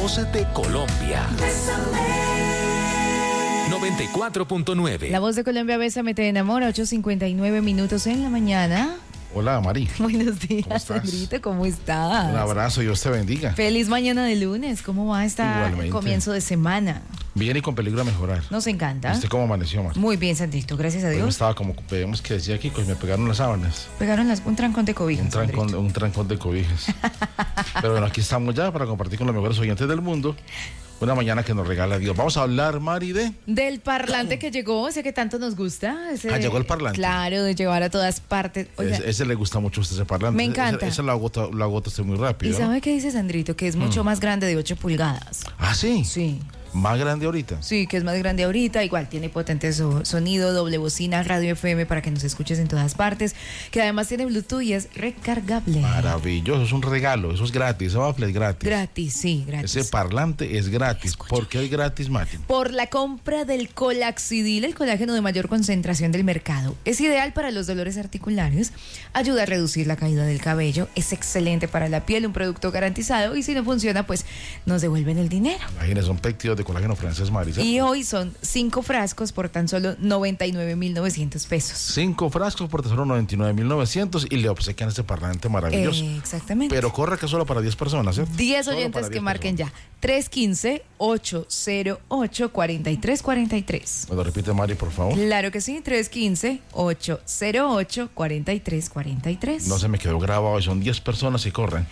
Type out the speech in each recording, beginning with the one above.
voz de Colombia. 94.9. La voz de Colombia, Bésame, te enamora. 8:59 minutos en la mañana. Hola, Mari. Buenos días, Sandrito, ¿cómo estás? Un abrazo, Dios te bendiga. Feliz mañana de lunes. ¿Cómo va este comienzo de semana? Bien y con peligro de mejorar. Nos encanta. ¿Usted cómo amaneció, Mari? Muy bien, Sandrito, gracias a Dios. Yo estaba como, vemos que decía aquí, pues me pegaron las sábanas. Pegaron un trancón de cobijas. Un trancón de cobijas. Pero bueno, aquí estamos ya para compartir con los mejores oyentes del mundo. Una mañana que nos regala Dios. Vamos a hablar, Mari, del parlante que llegó, ese que tanto nos gusta. Llegó el parlante. Claro, de llevar a todas partes. Oiga, ese le gusta mucho a usted, ese parlante. Me encanta. Ese lo agota usted muy rápido. ¿Y sabe qué dice Sandrito? Que es mucho más grande, de 8 pulgadas. ¿Ah, sí? Sí. ¿Más grande ahorita? Sí, que es más grande ahorita. Igual tiene potente sonido, doble bocina, radio FM para que nos escuches en todas partes. Que además tiene Bluetooth y es recargable. Maravilloso, es un regalo, eso es gratis, ese bafle es gratis. Gratis, sí, gratis. Ese parlante es gratis. Escucha. ¿Por qué es gratis, Mati? Por la compra del Colaxidil, el colágeno de mayor concentración del mercado. Es ideal para los dolores articulares, ayuda a reducir la caída del cabello, es excelente para la piel, un producto garantizado, y si no funciona, pues nos devuelven el dinero. Imagínense, son péptidos de colágeno francés, Marisa. Y hoy son 5 frascos por tan solo 99,900 pesos. 5 frascos por tan solo 99,900 y le obsequian este parlante maravilloso. Exactamente. Pero corre que solo para 10 personas, ¿eh? 10 oyentes que marquen ya. 315-808-4343. ¿Me lo repite, Mari, por favor? Claro que sí, 315-808-4343. No se me quedó grabado, son 10 personas y corren.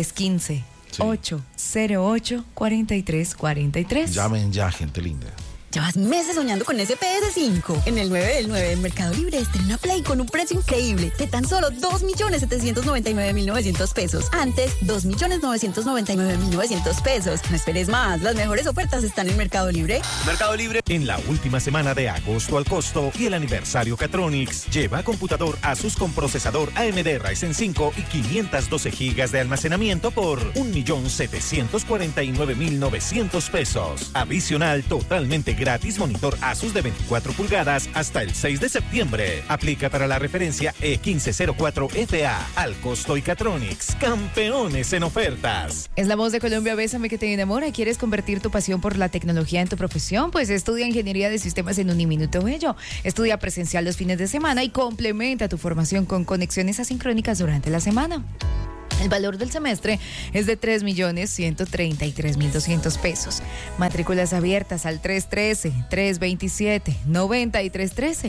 315-808-4343. Llamen ya, gente linda. Llevas meses soñando con ese PS5. En el 9 del 9 del Mercado Libre estrena una Play con un precio increíble de tan solo 2,799,900 pesos. Antes, 2,999,900 pesos. No esperes más, las mejores ofertas están en Mercado Libre. Mercado Libre. En la última semana de agosto al costo y el aniversario Catronics, lleva computador Asus con procesador AMD Ryzen 5 y 512 GB de almacenamiento por 1,749,900 pesos. Adicional, totalmente gratis monitor Asus de 24 pulgadas hasta el 6 de septiembre. Aplica para la referencia E1504FA. Al costo y Catronics, campeones en ofertas. Es la voz de Colombia, Bésame, que te enamora. ¿Quieres convertir tu pasión por la tecnología en tu profesión? Pues estudia Ingeniería de Sistemas en Uniminuto Bello. Estudia presencial los fines de semana y complementa tu formación con conexiones asincrónicas durante la semana. El valor del semestre es de 3,133,200 pesos. Matrículas abiertas al 313-327-9313.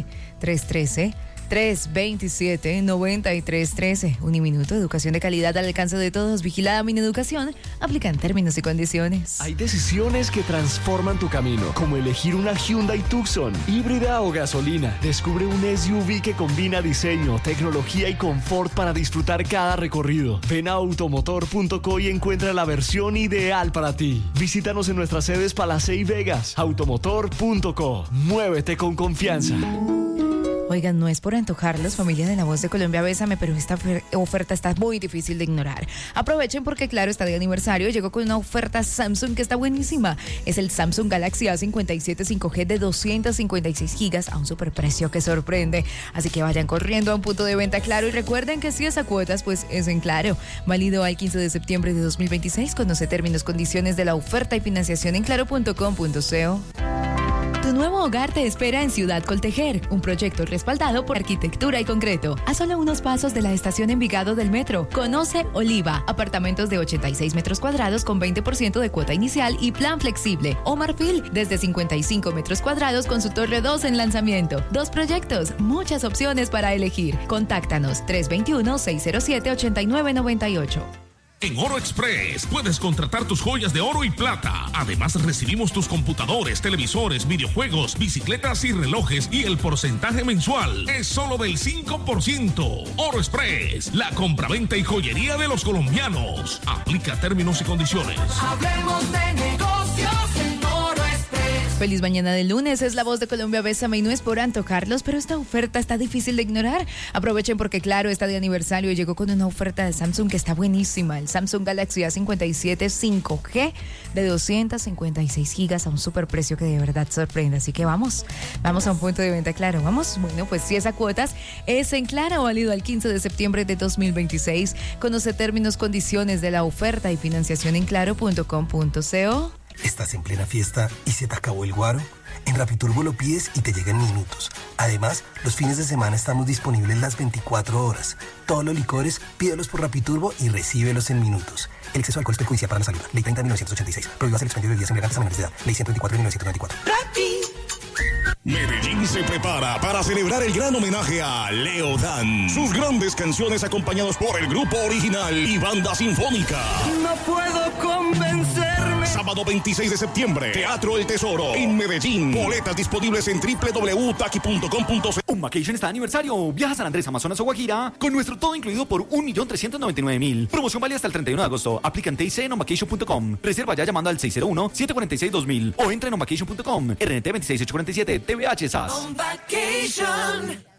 327-9313. Uniminuto, educación de calidad al alcance de todos. Vigilada Mineducación. Aplican términos y condiciones. Hay decisiones que transforman tu camino, como elegir una Hyundai Tucson, híbrida o gasolina. Descubre un SUV que combina diseño, tecnología y confort para disfrutar cada recorrido. Ven a automotor.co y encuentra la versión ideal para ti. Visítanos en nuestras sedes Palacé y Vegas. Automotor.co. Muévete con confianza. Oigan, no es por antojarlos, familia de La Voz de Colombia, Bésame, pero esta oferta está muy difícil de ignorar. Aprovechen porque, claro, está de aniversario. Llegó con una oferta Samsung que está buenísima. Es el Samsung Galaxy A57 5G de 256 gigas a un superprecio que sorprende. Así que vayan corriendo a un punto de venta Claro y recuerden que si es a cuotas, pues es en Claro. Válido al 15 de septiembre de 2026. Conoce términos, condiciones de la oferta y financiación en claro.com.co. Tu nuevo hogar te espera en Ciudad Coltejer, un proyecto respaldado por Arquitectura y Concreto. A solo unos pasos de la estación Envigado del metro. Conoce Oliva, apartamentos de 86 metros cuadrados con 20% de cuota inicial y plan flexible. O Marfil, desde 55 metros cuadrados con su torre 2 en lanzamiento. 2 proyectos, muchas opciones para elegir. Contáctanos 321-607-8998. En Oro Express puedes contratar tus joyas de oro y plata. Además recibimos tus computadores, televisores, videojuegos, bicicletas y relojes y el porcentaje mensual es solo del 5%. Oro Express, la compraventa y joyería de los colombianos. Aplica términos y condiciones. Hablemos de negocios en Oro Express. Feliz mañana de lunes, es La Voz de Colombia, bésame y no es por antojarlos, pero esta oferta está difícil de ignorar. Aprovechen porque claro, está de aniversario y llegó con una oferta de Samsung que está buenísima. El Samsung Galaxy A57 5G de 256 gigas a un superprecio que de verdad sorprende. Así que vamos a un punto de venta Claro, vamos. Bueno, pues si es a cuotas, es en Claro, válido al 15 de septiembre de 2026. Conoce términos, condiciones de la oferta y financiación en claro.com.co. ¿Estás en plena fiesta y se te acabó el guaro? En Rapiturbo lo pides y te llega en minutos. Además, los fines de semana estamos disponibles las 24 horas. Todos los licores, pídelos por Rapiturbo y recíbelos en minutos. El exceso de alcohol es perjudicial para la salud. Ley 30 de 1986. Prohíbas el expendio de bebidas embriagantes a menores de edad. Ley 124 de 1994. Medellín se prepara para celebrar el gran homenaje a Leo Dan. Sus grandes canciones acompañados por el grupo original y banda sinfónica. No puedo convencerme. Sábado 26 de septiembre, Teatro El Tesoro, en Medellín. Boletas disponibles en www.taqui.com.co. Un Vacation está de aniversario. Viaja a San Andrés, Amazonas o Guajira con nuestro todo incluido por 1.399.000. Promoción válida hasta el 31 de agosto. Aplica en TIC en onvacation.com. Reserva ya llamando al 601-746-2000 o entra en onvacation.com. RNT 26847, TVH SAS. On Vacation.